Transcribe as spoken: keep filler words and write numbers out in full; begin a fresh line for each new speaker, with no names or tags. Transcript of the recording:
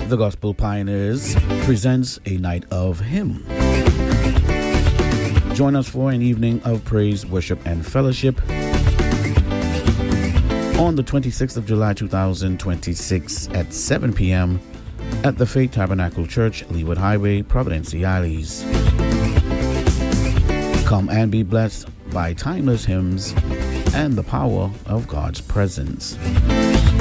The Gospel Pioneers presents a night of hymn. Join us for an evening of praise, worship, and fellowship on the twenty-sixth of July, two thousand twenty-six at seven p.m. at the Faith Tabernacle Church, Leeward Highway, Providence, Cialis. Come and be blessed by timeless hymns and the power of God's presence.